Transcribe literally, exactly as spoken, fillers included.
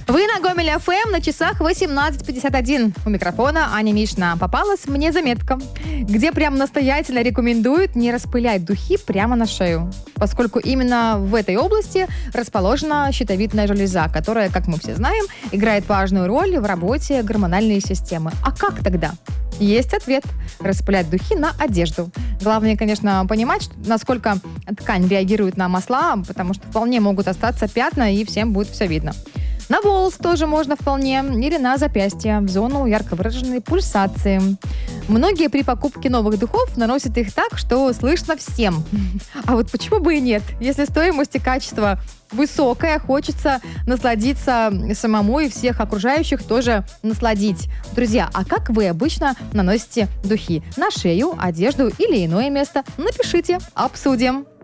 Вы на Гомель эф эм, на часах восемнадцать пятьдесят один. У микрофона Аня Мишна. Попалась мне заметка, где прям настоятельно рекомендуют не распылять духи прямо на шею, поскольку именно в этой области расположена щитовидная железа, которая, как мы все знаем, играет важную роль в работе гормональной системы. А как тогда? Есть ответ. Распылять духи на одежду. Главное, конечно, понимать, насколько ткань реагирует на масла, потому что вполне могут остаться пятна, и всем будет все видно. На волос тоже можно вполне, или на запястье, в зону ярко выраженной пульсации. Многие при покупке новых духов наносят их так, что слышно всем. А вот почему бы и нет? Если стоимость и качество высокое, хочется насладиться самому и всех окружающих тоже насладить. Друзья, а как вы обычно наносите духи? На шею, одежду или иное место? Напишите, обсудим.